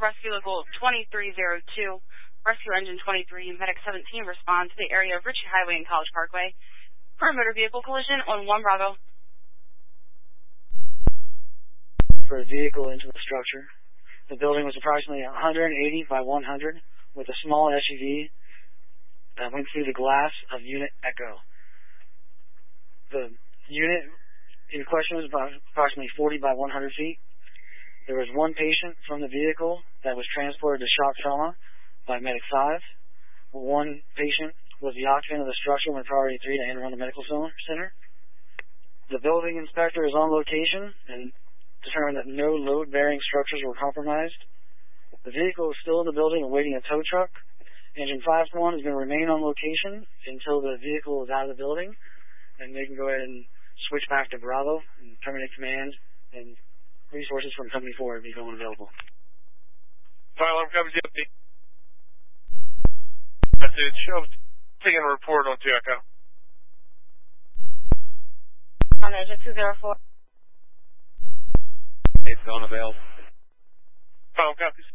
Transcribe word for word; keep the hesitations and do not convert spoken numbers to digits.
rescue local twenty-three oh two, rescue engine twenty-three, medic seventeen respond to the area of Ritchie Highway and College Parkway for a motor vehicle collision on one Bravo. For a vehicle into the structure. The building was approximately one hundred eighty by one hundred with a small S U V that went through the glass of Unit Echo. The unit in question was about approximately forty by one hundred feet. There was one patient from the vehicle that was transported to shock trauma by Medic five. One patient was the occupant of the structure when Priority three to Anne Arundel Medical Center. The building inspector is on location and determined that no load-bearing structures were compromised. The vehicle is still in the building awaiting a tow truck. Engine five one is going to remain on location until the vehicle is out of the building, and they can go ahead and switch back to Bravo and terminate command, and resources from Company four will be going available. Fire alarm comes empty. Message, I'm taking a report on two Echo. On engine two oh four. It's on avail. Fire alarm copies.